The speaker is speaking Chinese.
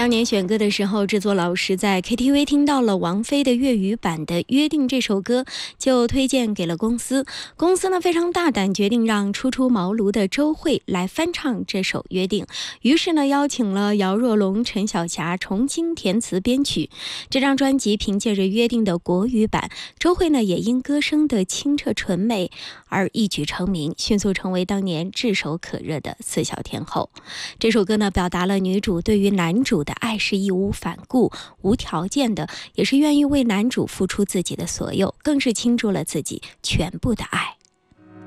当年选歌的时候，制作老师在 KTV 听到了王菲的粤语版的《约定》这首歌，就推荐给了公司。公司呢非常大胆，决定让初出茅庐的周蕙来翻唱这首《约定》。于是呢，邀请了姚若龙、陈小霞重新填词编曲。这张专辑凭借着《约定》的国语版，周蕙呢也因歌声的清澈纯美而一举成名，迅速成为当年炙手可热的四小天后。这首歌呢，表达了女主对于男主的爱是义无反顾、无条件的，也是愿意为男主付出自己的所有，更是倾注了自己全部的爱。